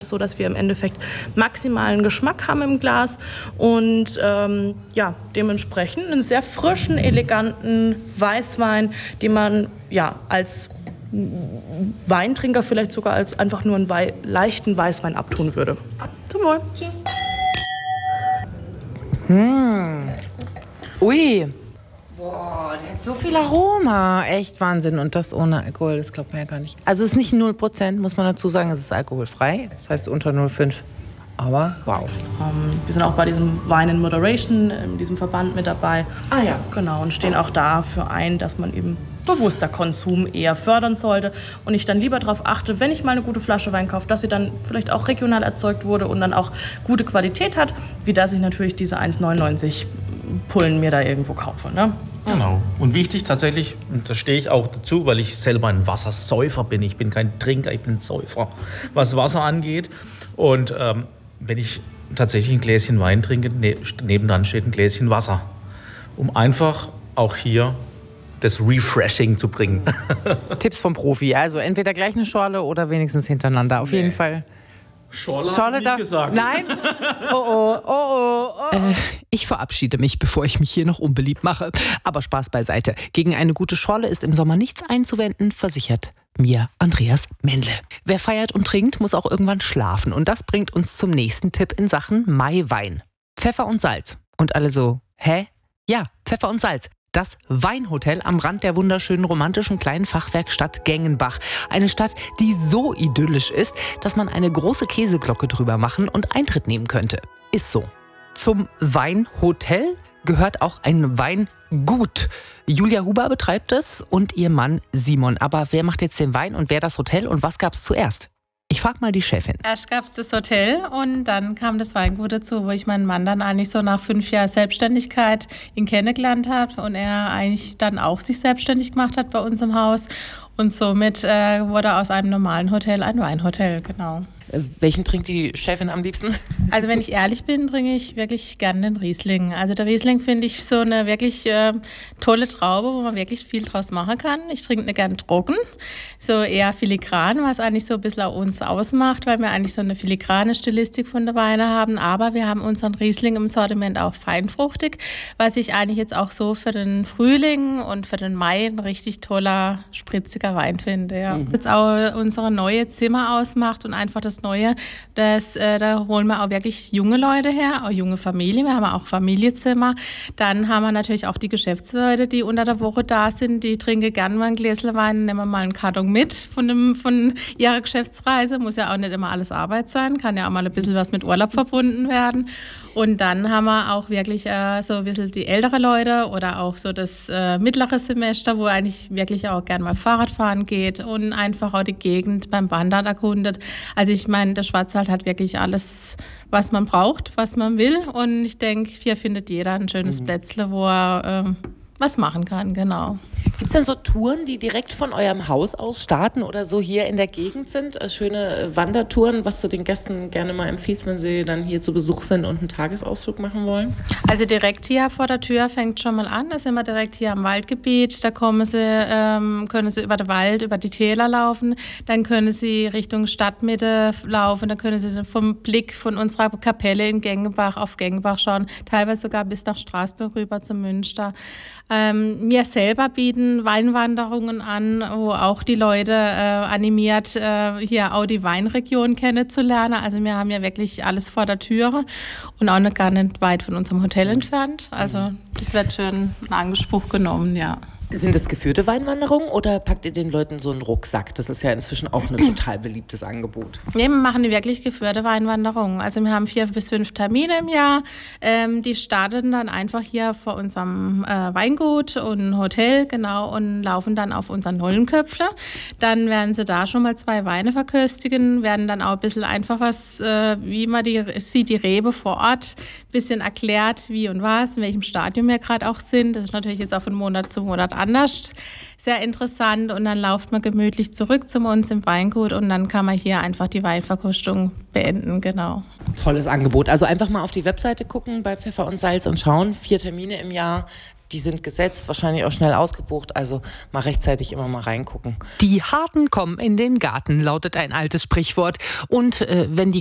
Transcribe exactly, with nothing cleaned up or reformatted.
So dass wir im Endeffekt maximalen Geschmack haben im Glas und ähm, ja, dementsprechend einen sehr frischen, eleganten Weißwein, den man ja als Weintrinker vielleicht sogar als einfach nur einen Wei- leichten Weißwein abtun würde. Zum Wohl. Tschüss. Hm. Ui. Boah, der hat so viel Aroma. Echt Wahnsinn. Und das ohne Alkohol, das glaubt man ja gar nicht. Also es ist nicht null Prozent, muss man dazu sagen. Es ist alkoholfrei. Das heißt unter null Komma fünf. Aber wow. Ähm, wir sind auch bei diesem Wine in Moderation, in diesem Verband mit dabei. Ah ja. Genau, und stehen auch dafür ein, dass man eben bewusster Konsum eher fördern sollte und ich dann lieber darauf achte, wenn ich mal eine gute Flasche Wein kaufe, dass sie dann vielleicht auch regional erzeugt wurde und dann auch gute Qualität hat, wie dass ich natürlich diese eins neunundneunzig Pullen mir da irgendwo kaufe. Ne? Genau. Und wichtig tatsächlich, und da stehe ich auch dazu, weil ich selber ein Wassersäufer bin. Ich bin kein Trinker, ich bin ein Säufer, was Wasser angeht. Und ähm, wenn ich tatsächlich ein Gläschen Wein trinke, ne, nebendran steht ein Gläschen Wasser. Um einfach auch hier das Refreshing zu bringen. Tipps vom Profi. Also entweder gleich eine Schorle oder wenigstens hintereinander. Auf nee. jeden Fall. Schorle, Schorle habe ich nicht gesagt. Nein? Oh, oh, oh, oh, oh. Äh, ich verabschiede mich, bevor ich mich hier noch unbeliebt mache. Aber Spaß beiseite. Gegen eine gute Schorle ist im Sommer nichts einzuwenden, versichert mir Andreas Mendle. Wer feiert und trinkt, muss auch irgendwann schlafen. Und das bringt uns zum nächsten Tipp in Sachen Maiwein. Pfeffer und Salz. Und alle so, hä? Ja, Pfeffer und Salz. Das Weinhotel am Rand der wunderschönen romantischen kleinen Fachwerkstatt Gengenbach. Eine Stadt, die so idyllisch ist, dass man eine große Käseglocke drüber machen und Eintritt nehmen könnte. Ist so. Zum Weinhotel gehört auch ein Weingut. Julia Huber betreibt es und ihr Mann Simon. Aber wer macht jetzt den Wein und wer das Hotel und was gab's zuerst? Ich frage mal die Chefin. Erst gab es das Hotel und dann kam das Weingut dazu, wo ich meinen Mann dann eigentlich so nach fünf Jahren Selbstständigkeit ihn kennengelernt habe und er eigentlich dann auch sich selbstständig gemacht hat bei uns im Haus. Und somit äh, wurde aus einem normalen Hotel ein Weinhotel, genau. Welchen trinkt die Chefin am liebsten? Also wenn ich ehrlich bin, trinke ich wirklich gerne den Riesling. Also der Riesling finde ich so eine wirklich äh, tolle Traube, wo man wirklich viel draus machen kann. Ich trinke ihn gerne trocken, so eher filigran, was eigentlich so ein bisschen auch uns ausmacht, weil wir eigentlich so eine filigrane Stilistik von der Weine haben. Aber wir haben unseren Riesling im Sortiment auch feinfruchtig, was ich eigentlich jetzt auch so für den Frühling und für den Mai ein richtig toller, spritziger Wein finde. Ja. Mhm. Jetzt auch unsere neue Zimmer ausmacht und einfach das Neue, das, äh, da holen wir auch wirklich junge Leute her, auch junge Familien. Wir haben auch Familienzimmer. Dann haben wir natürlich auch die Geschäftsleute, die unter der Woche da sind. Die trinken gerne mal ein Gläschen Wein, nehmen wir mal einen Karton mit von, dem, von ihrer Geschäftsreise. Muss ja auch nicht immer alles Arbeit sein, kann ja auch mal ein bisschen was mit Urlaub verbunden werden. Und dann haben wir auch wirklich äh, so ein bisschen die ältere Leute oder auch so das äh, mittlere Semester, wo eigentlich wirklich auch gerne mal Fahrrad fahren geht und einfach auch die Gegend beim Wandern erkundet. Also ich meine, der Schwarzwald hat wirklich alles, was man braucht, was man will. Und ich denke, hier findet jeder ein schönes mhm. Plätzle, wo er äh, was machen kann, genau. Gibt es denn so Touren, die direkt von eurem Haus aus starten oder so hier in der Gegend sind? Schöne Wandertouren, was du den Gästen gerne mal empfiehlst, wenn sie dann hier zu Besuch sind und einen Tagesausflug machen wollen? Also direkt hier vor der Tür fängt schon mal an. Da sind wir direkt hier am Waldgebiet. Da kommen sie, ähm, können sie über den Wald, über die Täler laufen. Dann können sie Richtung Stadtmitte laufen. Dann können sie vom Blick von unserer Kapelle in Gengenbach auf Gengenbach schauen. Teilweise sogar bis nach Straßburg rüber zum Münster. Ähm, wir selber bieten Weinwanderungen an, wo auch die Leute äh, animiert, äh, hier auch die Weinregion kennenzulernen. Also wir haben ja wirklich alles vor der Tür und auch nicht gar nicht weit von unserem Hotel entfernt. Also das wird schön in Anspruch genommen, ja. Sind das geführte Weinwanderungen oder packt ihr den Leuten so einen Rucksack? Das ist ja inzwischen auch ein total beliebtes Angebot. Nee, wir machen wirklich geführte Weinwanderungen. Also wir haben vier bis fünf Termine im Jahr. Ähm, die starten dann einfach hier vor unserem äh, Weingut und Hotel, genau, und laufen dann auf unseren Nollenköpfle. Dann werden sie da schon mal zwei Weine verköstigen, werden dann auch ein bisschen einfach was, äh, wie man die, sieht, die Rebe vor Ort, ein bisschen erklärt, wie und was, in welchem Stadium wir gerade auch sind. Das ist natürlich jetzt auch von Monat zu Monat anders. Sehr interessant und dann lauft man gemütlich zurück zu uns im Weingut und dann kann man hier einfach die Weinverkostung beenden, genau. Tolles Angebot. Also einfach mal auf die Webseite gucken bei Pfeffer und Salz und schauen. Vier Termine im Jahr. die sind gesetzt, wahrscheinlich auch schnell ausgebucht, also mal rechtzeitig immer mal reingucken. Die Harten kommen in den Garten, lautet ein altes Sprichwort. Und äh, wenn die